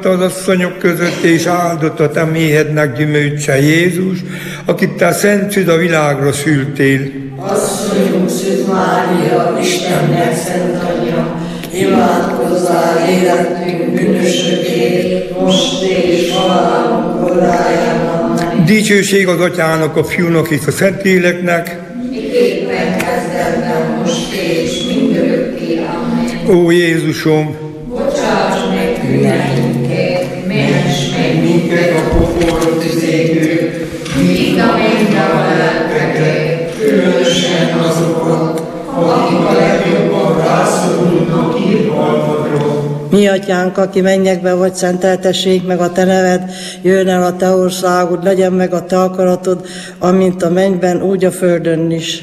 az asszonyok között, és áldott a te méhednek gyümölcse Jézus, akit te szent a világra szültél. Asszonyunk Szűz Mária, Istennek szent anyja, imádkozzál életünk bűnösökért, most és halálunk órájában. Dicsőség az Atyának, a Fiúnak és a Szentléleknek, miképpen kezdetben, most és mindörökké. Amen. Ó Jézusom, Bocsáss meg bűneinket, ments meg minket a pokol tüzétől, vidd a mennybe a lelkeket, különösen azokat, akik a legjobban rászorulnak irgalmadról. Mi atyánk, aki mennyekben vagy, szenteltessék meg a te neved, jöjjön el a te országod, legyen meg a te akaratod, amint a mennyben, úgy a földön is.